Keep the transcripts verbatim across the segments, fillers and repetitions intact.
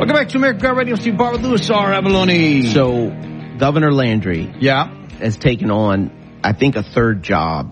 Welcome back to America Radio. Steve Barber, Louis R. Avalone. So, Governor Landry yeah. has taken on, I think, a third job,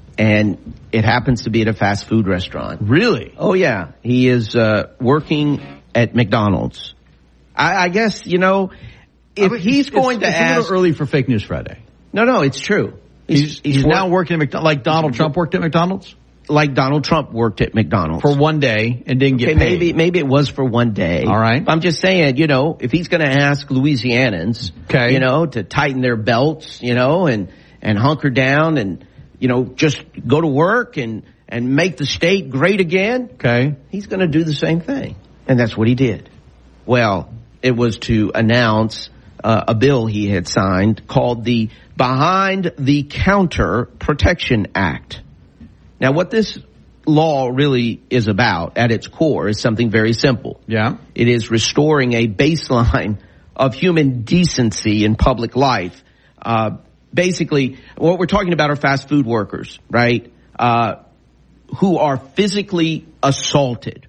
and it happens to be at a fast food restaurant. Really? Oh, yeah. He is uh, working at McDonald's. I, I guess, you know, if I mean, he's going it's, to it's ask... a little early for Fake News Friday. No, no, it's true. He's, he's, he's, he's now working at McDonald's, like Donald Trump worked at McDonald's? Like Donald Trump worked at McDonald's. For one day and didn't get okay, paid. Maybe, maybe it was for one day. All right. I'm just saying, you know, if he's going to ask Louisianans, okay. you know, to tighten their belts, you know, and, and hunker down and, you know, just go to work and, and make the state great again. Okay. He's going to do the same thing. And that's what he did. Well, it was to announce uh, a bill he had signed called the Behind the Counter Protection Act. Now, what this law really is about at its core is something very simple. Yeah. It is restoring a baseline of human decency in public life. Uh, basically, what we're talking about are fast food workers, right, uh, who are physically assaulted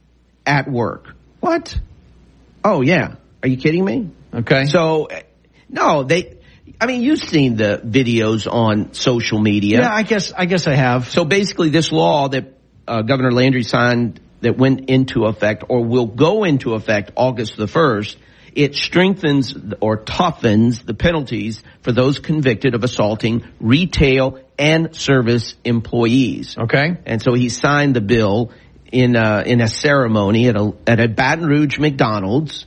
at work. What? Oh, yeah. Are you kidding me? Okay. So, no, they... I mean, you've seen the videos on social media. Yeah, I guess I guess I have. So basically, this law that uh, Governor Landry signed that went into effect or will go into effect August the first, it strengthens or toughens the penalties for those convicted of assaulting retail and service employees. Okay. And so he signed the bill in uh, in a ceremony at a at a Baton Rouge McDonald's.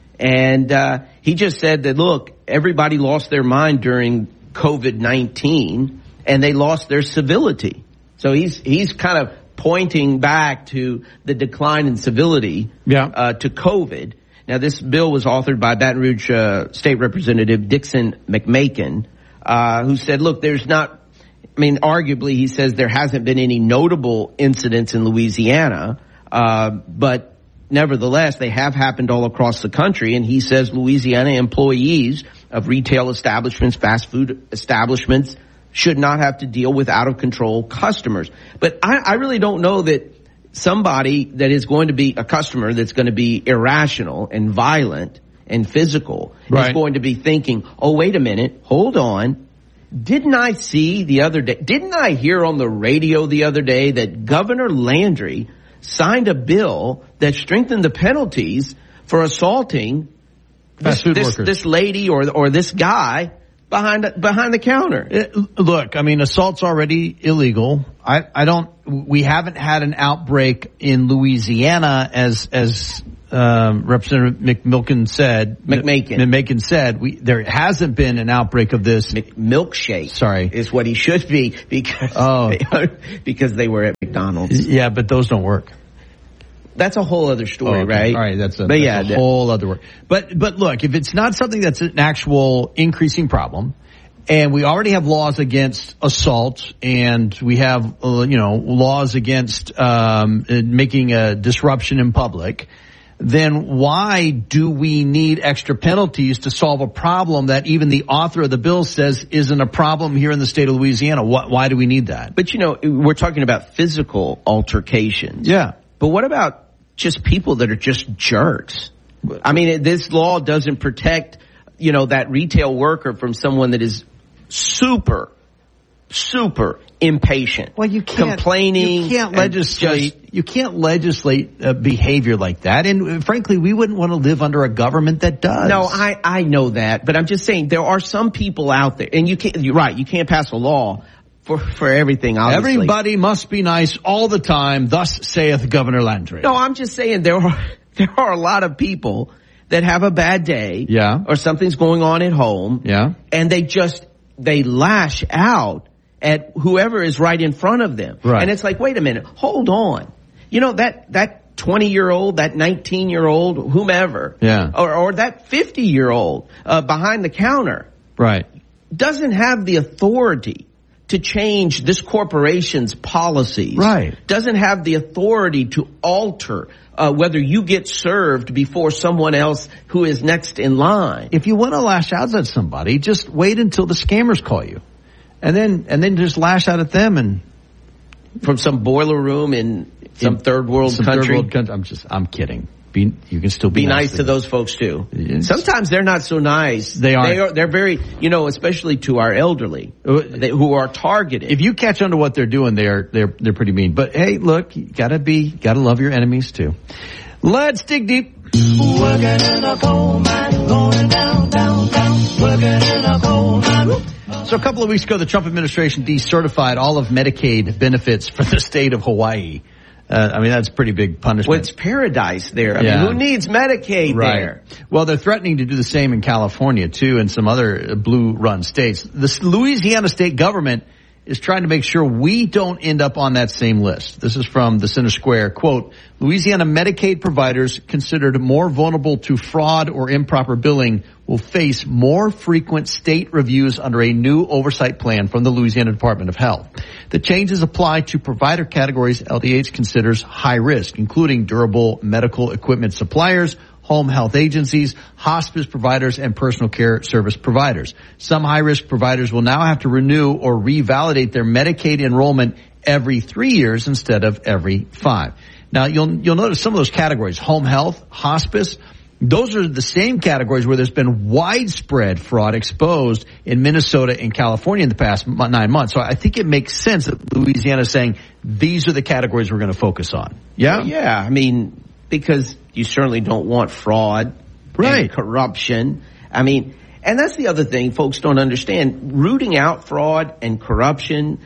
And uh, he just said that, look, everybody lost their mind during COVID nineteen, and they lost their civility. So he's he's kind of pointing back to the decline in civility yeah. uh, to COVID. Now, this bill was authored by Baton Rouge uh, State Representative Dixon McMakin, uh, who said, look, there's not, I mean, arguably, he says there hasn't been any notable incidents in Louisiana, uh, but nevertheless, they have happened all across the country, and he says Louisiana employees of retail establishments, fast food establishments, should not have to deal with out-of-control customers. But I, I really don't know that somebody that is going to be a customer that's going to be irrational and violent and physical right. is going to be thinking, oh, wait a minute, hold on. Didn't I see the other day, didn't I hear on the radio the other day that Governor Landry signed a bill that strengthened the penalties for assaulting this, this, this lady or or this guy behind behind the counter? It, look, I mean, assault's already illegal. I, I don't. We haven't had an outbreak in Louisiana, as as um, Representative McMilkin said. McMakin. McMakin said we there hasn't been an outbreak of this. Milkshake. Sorry, is what he should be because oh. they are, because they were at McDonald's. Yeah, but those don't work. That's a whole other story, oh, okay. right? All right, that's a, but that's yeah, a that, whole other work. But but look, if it's not something that's an actual increasing problem, and we already have laws against assault, and we have uh, you know laws against um, making a disruption in public, then why do we need extra penalties to solve a problem that even the author of the bill says isn't a problem here in the state of Louisiana? Why, why do we need that? But you know, we're talking about physical altercations. Yeah. But what about just people that are just jerks? I mean, this law doesn't protect, you know, that retail worker from someone that is super, super impatient. Well, you can't complaining. You can't legislate. Just, you can't legislate uh, behavior like that. And uh, frankly, we wouldn't want to live under a government that does. No, I I know that, but I'm just saying there are some people out there, and you can't. You're right. You can't pass a law for for everything. Obviously, everybody must be nice all the time. Thus saith Governor Landry. No, I'm just saying there are there are a lot of people that have a bad day. Yeah. Or something's going on at home. Yeah. And they just they lash out at whoever is right in front of them. Right. And it's like, wait a minute, hold on. You know, that, that twenty year old, that nineteen year old, whomever. Yeah. Or, or that fifty year old, uh, behind the counter. Right. Doesn't have the authority to change this corporation's policies. Right. Doesn't have the authority to alter uh, whether you get served before someone else who is next in line. If you want to lash out at somebody, just wait until the scammers call you. And then, and then just lash out at them and from some boiler room in some in third world some country. Third world country. I'm just, I'm kidding. be you can still be, be nice, nice to those folks too. It's, Sometimes they're not so nice. They aren't. They are. They're very, you know, especially to our elderly they, who are targeted. If you catch on to what they're doing, they're they're they're pretty mean. But hey, look, you gotta be gotta love your enemies too. Let's dig deep. Working in a coal mine, going down, down, down. Working in a coal mine. So a couple of weeks ago, the Trump administration decertified all of Medicaid benefits for the state of Hawaii. Uh, I mean, that's a pretty big punishment. Well, it's paradise there. I yeah. mean, who needs Medicaid right. there? Well, they're threatening to do the same in California, too, and some other blue-run states. The Louisiana state government is trying to make sure we don't end up on that same list. This is from the Center Square. Quote, Louisiana Medicaid providers considered more vulnerable to fraud or improper billing will face more frequent state reviews under a new oversight plan from the Louisiana Department of Health. The changes apply to provider categories L D H considers high risk, including durable medical equipment suppliers, home health agencies, hospice providers, and personal care service providers. Some high-risk providers will now have to renew or revalidate their Medicaid enrollment every three years instead of every five. Now, you'll you'll notice some of those categories, home health, hospice, those are the same categories where there's been widespread fraud exposed in Minnesota and California in the past nine months. So I think it makes sense that Louisiana is saying these are the categories we're going to focus on. Yeah? Well, yeah, I mean, because you certainly don't want fraud right. and corruption. I mean, and that's the other thing folks don't understand. Rooting out fraud and corruption,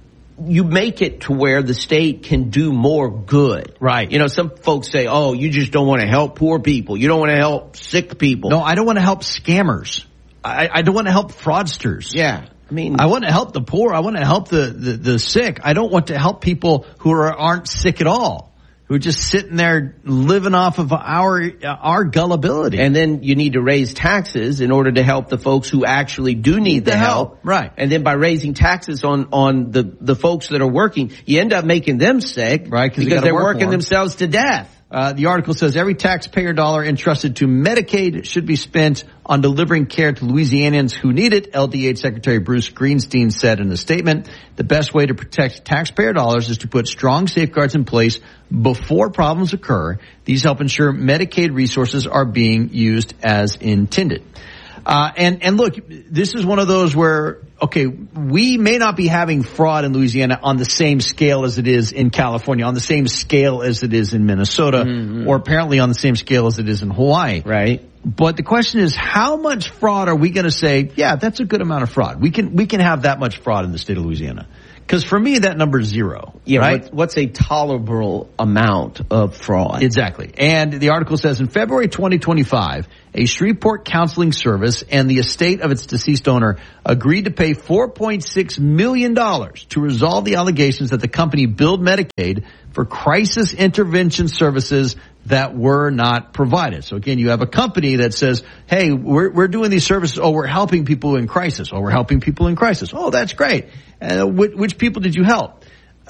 you make it to where the state can do more good. Right. You know, some folks say, oh, you just don't want to help poor people. You don't want to help sick people. No, I don't want to help scammers. I, I don't want to help fraudsters. Yeah. I mean, I want to help the poor. I want to help the, the, the sick. I don't want to help people who are, aren't sick at all, who are just sitting there living off of our our gullibility. And then you need to raise taxes in order to help the folks who actually do need, need the, the help. help. Right. And then by raising taxes on, on the, the folks that are working, you end up making them sick. Right, because they're working themselves to death. Uh, the article says every taxpayer dollar entrusted to Medicaid should be spent on delivering care to Louisianians who need it, L D H Secretary Bruce Greenstein said in a statement. The best way to protect taxpayer dollars is to put strong safeguards in place before problems occur. These help ensure Medicaid resources are being used as intended. Uh, and, and look, this is one of those where, okay, we may not be having fraud in Louisiana on the same scale as it is in California, on the same scale as it is in Minnesota, mm-hmm. or apparently on the same scale as it is in Hawaii. Right. But the question is, how much fraud are we going to say, yeah, that's a good amount of fraud. We can, we can have that much fraud in the state of Louisiana. Because for me, that number is zero. Yeah, right? What, what's a tolerable amount of fraud? Exactly. And the article says in February twenty twenty-five, a Shreveport counseling service and the estate of its deceased owner agreed to pay four point six million dollars to resolve the allegations that the company billed Medicaid for crisis intervention services that were not provided. So again, you have a company that says, hey, we're, we're doing these services. Oh, we're helping people in crisis. Oh, we're helping people in crisis. Oh, that's great. Uh, which, which people did you help?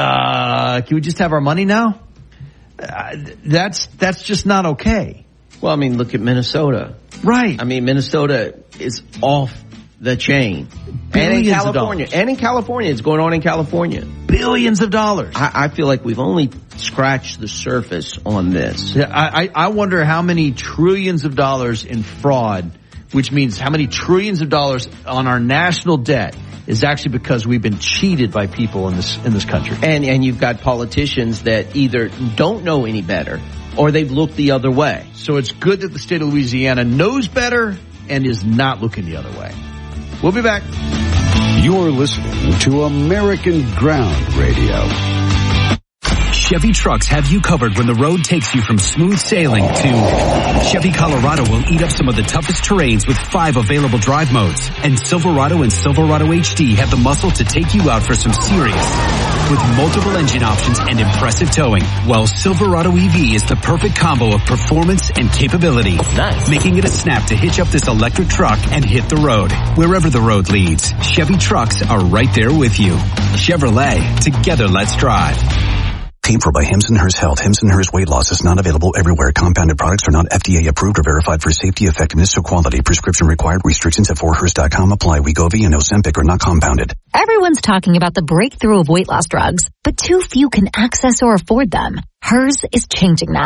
Uh, can we just have our money now? Uh, that's, that's just not okay. Well, I mean, look at Minnesota. Right. I mean, Minnesota is off the chain. Billions and in California. Of dollars. And in California. It's going on in California. Billions of dollars. I, I feel like we've only scratched the surface on this. Yeah, I, I wonder how many trillions of dollars in fraud, which means how many trillions of dollars on our national debt is actually because we've been cheated by people in this in this country. And and you've got politicians that either don't know any better or they've looked the other way. So it's good that the state of Louisiana knows better and is not looking the other way. We'll be back. You're listening to American Ground Radio. Chevy trucks have you covered when the road takes you from smooth sailing to Chevy Colorado will eat up some of the toughest terrains with five available drive modes. And Silverado and Silverado H D have the muscle to take you out for some serious with multiple engine options and impressive towing. While Silverado E V is the perfect combo of performance and capability. Nice. Making it a snap to hitch up this electric truck and hit the road. Wherever the road leads, Chevy trucks are right there with you. Chevrolet, together let's drive. Paid for by Hims and Hers Health. Hims and Hers Weight Loss is not available everywhere. Compounded products are not F D A approved or verified for safety, effectiveness, or quality. Prescription required. Restrictions at four hers dot com apply. Wegovy and Ozempic are not compounded. Everyone's talking about the breakthrough of weight loss drugs, but too few can access or afford them. Hers is changing that.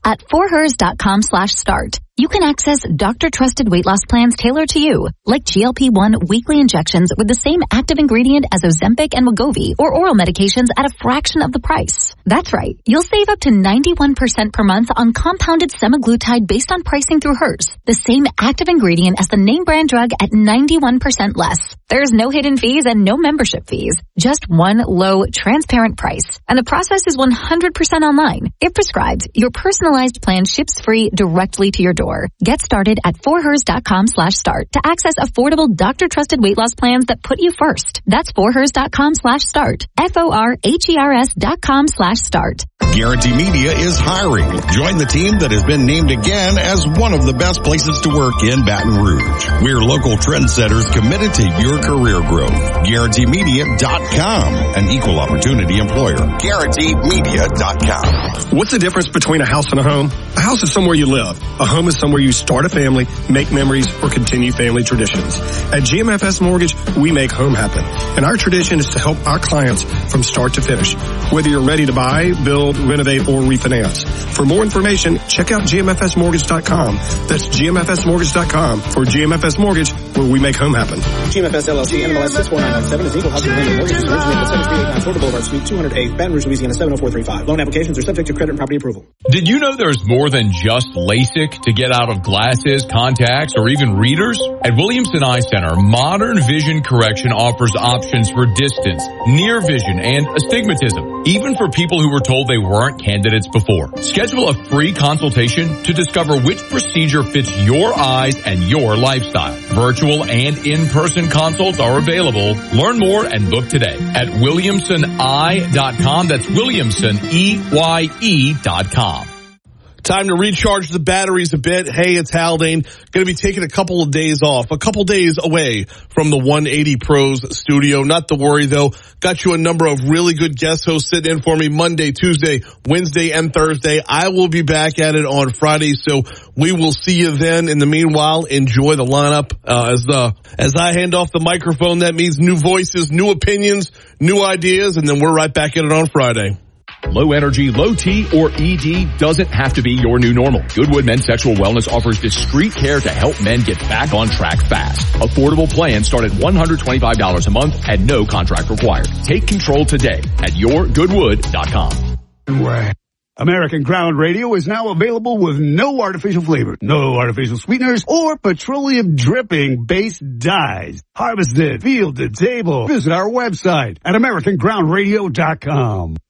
At forhers.com slash start, you can access doctor-trusted weight loss plans tailored to you, like G L P one weekly injections with the same active ingredient as Ozempic and Wegovy, or oral medications at a fraction of the price. That's right. You'll save up to ninety-one percent per month on compounded semaglutide based on pricing through Hers, the same active ingredient as the name brand drug at ninety-one percent less. There's no hidden fees and no membership fees. Just one low, transparent price. And the process is one hundred percent online. If prescribed, your personalized plan ships free directly to your door. Get started at forhers.com slash start to access affordable doctor-trusted weight loss plans that put you first. That's forhers.com slash start. F-O-R-H-E-R-S dot com slash start. Guarantee Media is hiring. Join the team that has been named again as one of the best places to work in Baton Rouge. We're local trendsetters committed to your career growth. Guarantee Media dot com, an equal opportunity employer. Guarantee Media dot com. What's the difference between a house and a home? A house is somewhere you live. A home is somewhere you start a family, make memories, or continue family traditions. At G M F S Mortgage, we make home happen. And our tradition is to help our clients from start to finish. Whether you're ready to buy, build, renovate, or refinance. For more information, check out G M F S mortgage dot com. That's G M F S mortgage dot com for G M F S Mortgage, where we make home happen. G M F S L L C, N M L S six four nine nine seven is equal housing lender. Mortgages originated at seven three eight nine Florida Boulevard, Suite two oh eight, Baton Rouge, Louisiana seven oh four three five. Loan applications are subject to credit and property approval. Did you know there's more than just LASIK to get out of glasses, contacts, or even readers? At Williamson Eye Center, Modern Vision Correction offers options for distance, near vision, and astigmatism, even for people who were told they weren't candidates before. Schedule a free consultation to discover which procedure fits your eyes and your lifestyle. Virtual and in-person consults are available. Learn more and book today at williamson eye dot com. That's Williamson, E Y E dot com. Time to recharge the batteries a bit. Hey, it's Haldane. Going to be taking a couple of days off, a couple days away from the one eighty Pros studio. Not to worry, though. Got you a number of really good guest hosts sitting in for me Monday, Tuesday, Wednesday, and Thursday. I will be back at it on Friday, so we will see you then. In the meanwhile, enjoy the lineup. Uh, as the as I hand off the microphone, that means new voices, new opinions, new ideas, and then we're right back at it on Friday. Low energy, low T, or E D doesn't have to be your new normal. Goodwood Men's Sexual Wellness offers discreet care to help men get back on track fast. Affordable plans start at one hundred twenty-five dollars a month and no contract required. Take control today at your goodwood dot com. American Ground Radio is now available with no artificial flavor, no artificial sweeteners, or petroleum dripping based dyes. Harvested, field to table. Visit our website at American Ground Radio dot com.